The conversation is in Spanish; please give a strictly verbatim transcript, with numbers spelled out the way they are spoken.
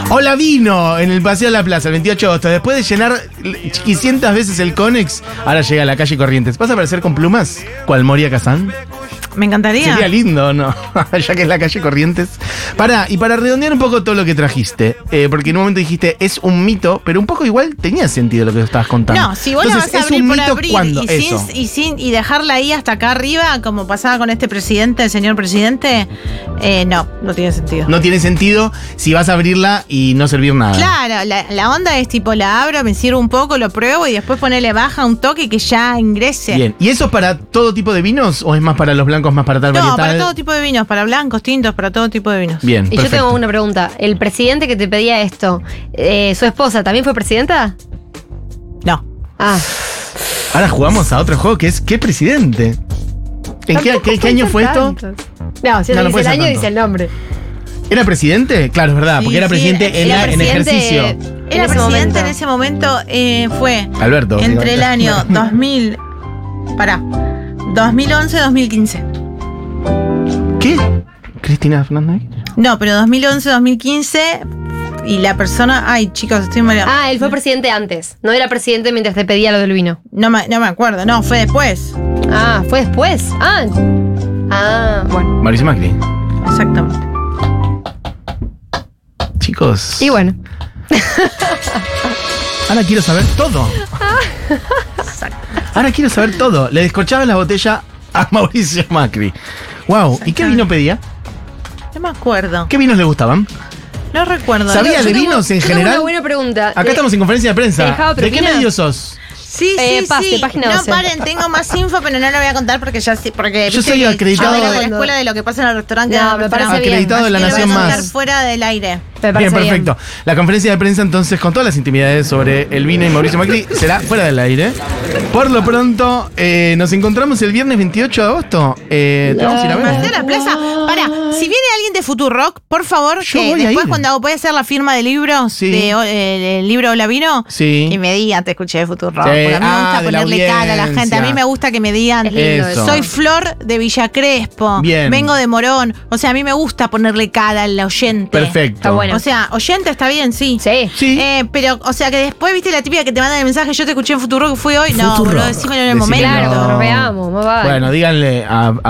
Hola vino en el Paseo de la Plaza el veintiocho de agosto. Después de llenar quinientas veces el Conex, ahora llega a la calle Corrientes. ¿Vas a aparecer con plumas? ¿Cuál Moria Kazán? Me encantaría. Sería lindo, ¿no? Ya que es la calle Corrientes. Pará, y para redondear un poco todo lo que trajiste, eh, porque en un momento dijiste, es un mito, pero un poco igual tenía sentido lo que estabas contando. No, si vos Entonces, la vas a ¿es abrir un por mito abrir cuándo? y sin, Eso. y sin y dejarla ahí hasta acá arriba, como pasaba con este presidente, el señor presidente, eh, no, no tiene sentido. No tiene sentido si vas a abrirla y no servir nada. Claro, la, la onda es tipo, la abro, me sirvo un poco, lo pruebo y después ponerle baja un toque y que ya ingrese. Bien, ¿y eso es para todo tipo de vinos o es más para los blancos, más para tal No, varietal? para todo tipo de vinos, para blancos, tintos, para todo tipo de vinos. Bien, Y perfecto. yo tengo una pregunta. ¿El presidente que te pedía esto, eh, su esposa, también fue presidenta? No. Ah. Ahora jugamos a otro juego que es ¿qué presidente? ¿En qué, qué- qué año fue esto? No, si No, no, no dice puede el ser año, tanto. dice el nombre. ¿Era presidente? Claro, es verdad, Sí, porque era sí, presidente en, era la- en presidente- ejercicio. En Era ese presidente momento. en ese momento, eh, fue Alberto. entre el digo. año dos mil. Pará. dos mil once dos mil quince. ¿Qué? ¿Cristina Fernández? No, pero dos mil once dos mil quince. Y la persona. Ay, chicos, estoy mal. Ah, él fue presidente antes. No era presidente mientras te pedía lo del vino. No me, no me acuerdo, no, fue después. Ah, fue después. Ah. Ah, bueno. Mauricio Macri. Exactamente. Chicos. Y bueno. Ahora quiero saber todo. Ahora quiero saber todo. Le descorchaba la botella a Mauricio Macri. Wow. ¿Y qué vino pedía? No me acuerdo. ¿Qué vinos le gustaban? No recuerdo. ¿Sabía Yo de tengo- vinos en yo tengo general? una buena pregunta. Acá De- estamos en conferencia de prensa. ¿te dejaba ¿De qué propina? medio sos? Sí, sí, Eh, pase, sí. página no, doce. paren, tengo más info, pero no lo voy a contar porque ya sí, porque Yo viste soy que acreditado- yo vengo de la Cuando- escuela de lo que pasa en el restaurante. No, del me restaurante. parece bien. Acreditado de la Así que lo Nación voy a contar Más. fuera del aire. Me parece Bien, bien. perfecto. La conferencia de prensa entonces con todas las intimidades sobre el vino y Mauricio Macri será fuera del aire. Por lo pronto, eh, nos encontramos el viernes veintiocho de agosto. Eh, ¿te vamos a ir a ver? Paseo de la Plaza. Para, si viene alguien de Futurock, por favor, Yo que voy a después ir. cuando voy a hacer la firma de libros, Sí. de, eh, el libro Hola Vino, Sí. y me digan, te escuché de Futurock. Sí. Porque a mí me Ah, gusta de la ponerle cara a la gente. A mí audiencia. me gusta que me digan, Es lindo Eso. soy Flor de Villa Crespo, Bien. vengo de Morón. O sea, a mí me gusta ponerle cara al oyente. Perfecto. Está bueno. O sea, oyente está bien, sí. Sí. Sí. Eh, pero, o sea, que después, viste la típica que te mandan el mensaje, yo te escuché en Futurock, que fui hoy. No, Futurock. boludo, decímelo en el Decímelo. momento. Claro, cuando nos veamos. Más vale. Bueno, díganle a,